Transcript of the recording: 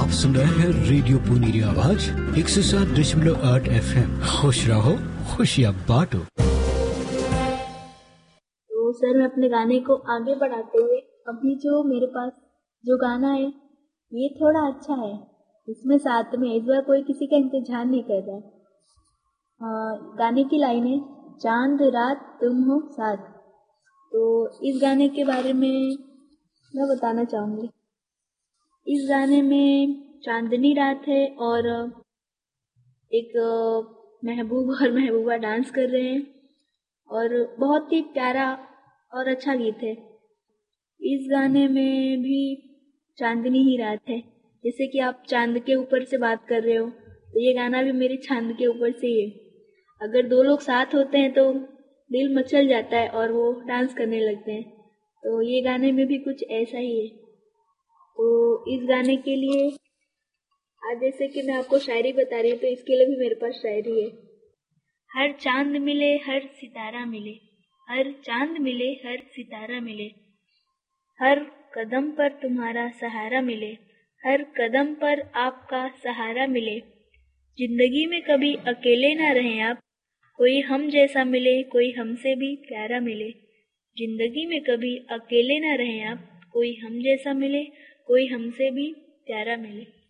आप सुन रहे हैं रेडियो पुनीरी आवाज 107.8 FM। खुश रहो, खुशियाँ बांटो। तो सर, मैं अपने गाने को आगे बढ़ाते हुए अभी जो मेरे पास जो गाना है ये थोड़ा अच्छा है। इसमें साथ में इस बार कोई किसी का इंतजार नहीं कर रहा है। गाने की लाइन है, चांद रात तुम हो साथ। तो इस गाने के बारे में मैं बताना चाहूँगी। इस गाने में चांदनी रात है और एक महबूब और महबूबा डांस कर रहे हैं और बहुत ही प्यारा और अच्छा गीत है। इस गाने में भी चांदनी ही रात है। जैसे कि आप चांद के ऊपर से बात कर रहे हो, तो ये गाना भी मेरे चांद के ऊपर से ही है। अगर दो लोग साथ होते हैं तो दिल मचल जाता है और वो डांस करने लगते हैं। तो ये गाने में भी कुछ ऐसा ही है। तो इस गाने के लिए आज जैसे कि मैं आपको शायरी बता रही हूँ, तो इसके लिए भी मेरे पास शायरी है। हर चांद मिले हर सितारा मिले, हर चांद मिले हर सितारा मिले, हर कदम पर तुम्हारा सहारा मिले, हर कदम पर आपका सहारा मिले। जिंदगी में कभी अकेले ना रहें आप, कोई हम जैसा मिले, कोई हमसे भी प्यारा मिले। जिंदगी में कभी अकेले ना रहें आप, कोई हम जैसा मिले, कोई हमसे भी प्यारा मिले।